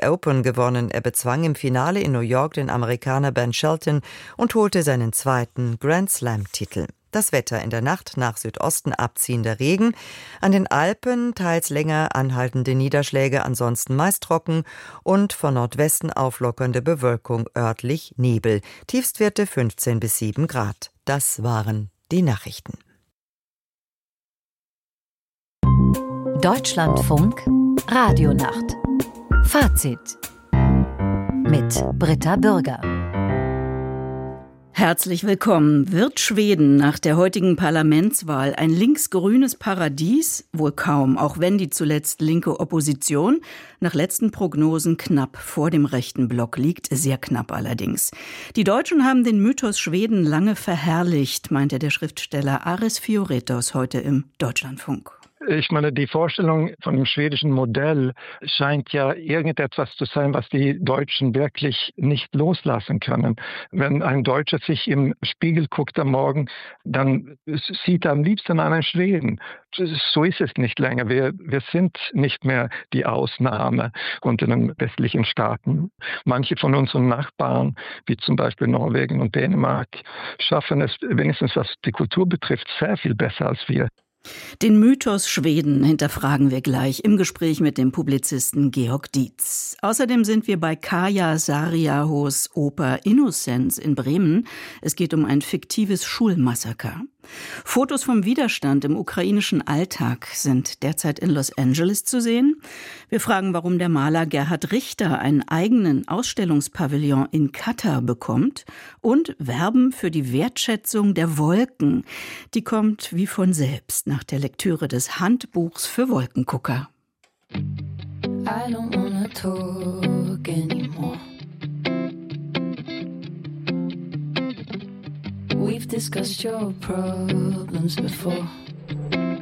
Open gewonnen. Er bezwang im Finale in New York den Amerikaner Ben Shelton und holte seinen zweiten Grand Slam-Titel. Das Wetter: in der Nacht nach Südosten abziehender Regen, an den Alpen teils länger anhaltende Niederschläge, ansonsten meist trocken und von Nordwesten auflockernde Bewölkung, örtlich Nebel. Tiefstwerte 15 bis 7 Grad. Das waren die Nachrichten. Deutschlandfunk Radionacht. Fazit mit Britta Bürger. Herzlich willkommen. Wird Schweden nach der heutigen Parlamentswahl ein linksgrünes Paradies? Wohl kaum, auch wenn die zuletzt linke Opposition nach letzten Prognosen knapp vor dem rechten Block liegt, sehr knapp allerdings. Die Deutschen haben den Mythos Schweden lange verherrlicht, meinte der Schriftsteller Aris Fioretos heute im Deutschlandfunk. Ich meine, die Vorstellung von dem schwedischen Modell scheint ja irgendetwas zu sein, was die Deutschen wirklich nicht loslassen können. Wenn ein Deutscher sich im Spiegel guckt am Morgen, dann sieht er am liebsten einen Schweden. So ist es nicht länger. Wir sind nicht mehr die Ausnahme unter den westlichen Staaten. Manche von unseren Nachbarn, wie zum Beispiel Norwegen und Dänemark, schaffen es wenigstens, was die Kultur betrifft, sehr viel besser als wir. Den Mythos Schweden hinterfragen wir gleich im Gespräch mit dem Publizisten Georg Dietz. Außerdem sind wir bei Kaya Saariahos Oper Innocence in Bremen. Es geht um ein fiktives Schulmassaker. Fotos vom Widerstand im ukrainischen Alltag sind derzeit in Los Angeles zu sehen. Wir fragen, warum der Maler Gerhard Richter einen eigenen Ausstellungspavillon in Katar bekommt, und werben für die Wertschätzung der Wolken. Die kommt wie von selbst nach der Lektüre des Handbuchs für Wolkengucker. I don't wanna talk anymore. We've discussed your problems before.